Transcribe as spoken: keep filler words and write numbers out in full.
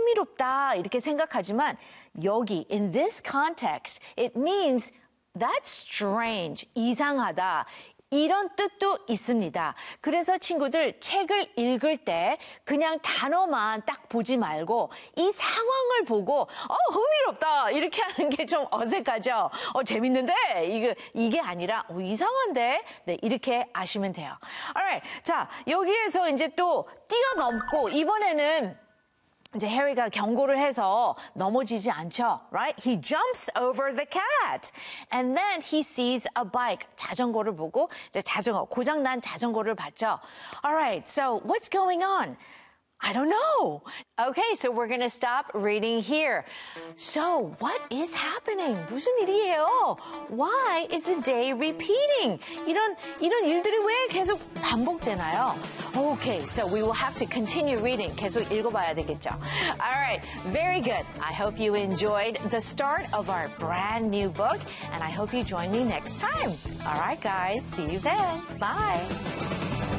흥미롭다 이렇게 생각하지만 여기 in this context it means that's strange, 이상하다. 이런 뜻도 있습니다. 그래서 친구들 책을 읽을 때 그냥 단어만 딱 보지 말고 이 상황을 보고 어 흥미롭다 이렇게 하는 게 좀 어색하죠. 어 재밌는데 이게 이게 아니라 어, 이상한데 네 이렇게 아시면 돼요. Alright, 자 여기에서 이제 또 뛰어넘고 이번에는 이제 해리가 경고를 해서 넘어지지 않죠, right? He jumps over the cat, and then he sees a bike. 자전거를 보고 이제 자전거 고장난 자전거를 봤죠. Alright, so what's going on? I don't know. Okay, so we're going to stop reading here. So, what is happening? 무슨 일이에요? Why is the day repeating? 이런 이런 일들이 왜 계속 반복되나요? Okay, so we will have to continue reading. 계속 읽어봐야 되겠죠. All right, very good. I hope you enjoyed the start of our brand new book, and I hope you join me next time. All right, guys, see you then. Bye.